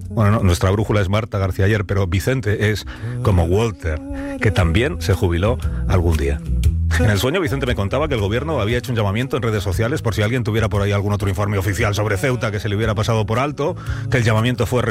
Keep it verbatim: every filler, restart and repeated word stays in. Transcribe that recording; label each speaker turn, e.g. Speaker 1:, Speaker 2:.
Speaker 1: Bueno, no, nuestra brújula es Marta García Ayer, pero Vicente es como Walter, que también se jubiló algún día. En el sueño, Vicente me contaba que el gobierno había hecho un llamamiento en redes sociales por si alguien tuviera por ahí algún otro informe oficial sobre Ceuta que se le hubiera pasado por alto, que el llamamiento fue